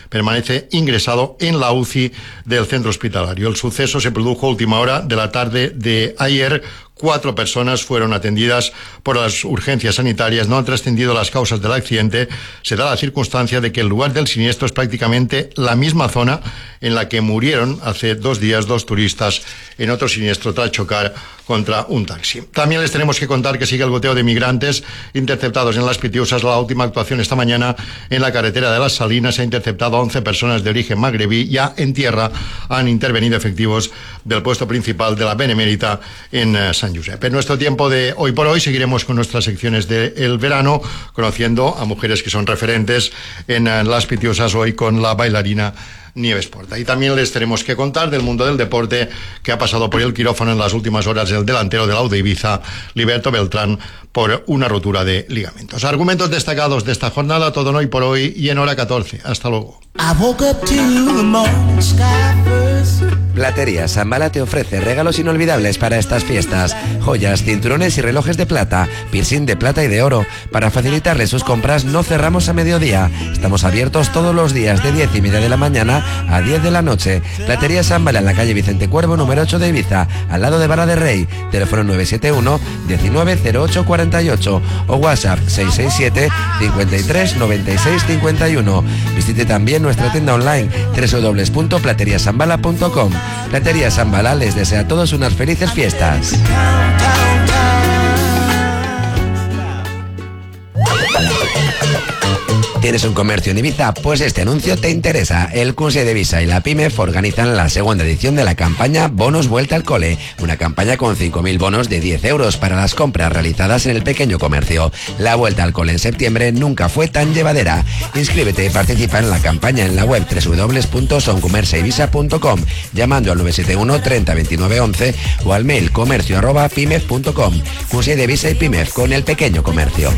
permanece ingresado en la UCI del centro hospitalario. El suceso se produjo a última hora de la tarde de ayer. 4 personas fueron atendidas por las urgencias sanitarias. No han trascendido las causas del accidente. Se da la circunstancia de que el lugar del siniestro es prácticamente la misma zona en la que murieron hace 2 días 2 turistas en otro siniestro tras chocar contra un taxi. También les tenemos que contar que sigue el goteo de migrantes interceptados en Las Pitiusas. La última actuación esta mañana en la carretera de Las Salinas se ha interceptado a 11 personas de origen magrebí. Ya en tierra han intervenido efectivos del puesto principal de la Benemérita en San Josep. En nuestro tiempo de hoy por hoy seguiremos con nuestras secciones del verano, conociendo a mujeres que son referentes en Las Pitiusas, hoy con la bailarina Nieves Porta. Y también les tenemos que contar del mundo del deporte, que ha pasado por el quirófano en las últimas horas el delantero del Aude Ibiza, Liberto Beltrán, por una rotura de ligamentos. Argumentos destacados de esta jornada, todo en Hoy por Hoy y en hora 14. Hasta luego. Platería Zambala te ofrece regalos inolvidables para estas fiestas: joyas, cinturones y relojes de plata, piercing de plata y de oro. Para facilitarles sus compras no cerramos a mediodía. Estamos abiertos todos los días de 10:30 de la mañana a 10 de la noche. Platería Zambala en la calle Vicente Cuervo, número 8 de Ibiza, al lado de Vara de Rey. Teléfono 971 190848 o WhatsApp 667 53 96 51. Visite también nuestra tienda online www.plateriazambala.com. Platería Zambala les desea a todos unas felices fiestas. ¿Tienes un comercio en Ibiza? Pues este anuncio te interesa. El Consell de Ibiza y la PIMEF organizan la segunda edición de la campaña Bonos Vuelta al Cole, una campaña con 5.000 bonos de 10 euros para las compras realizadas en el pequeño comercio. La vuelta al cole en septiembre nunca fue tan llevadera. Inscríbete y participa en la campaña en la web www.soncomerciaibisa.com, llamando al 971 30 29 11 o al mail comercio@pimef.com. Consell de Ibiza y PIMEF, con el pequeño comercio.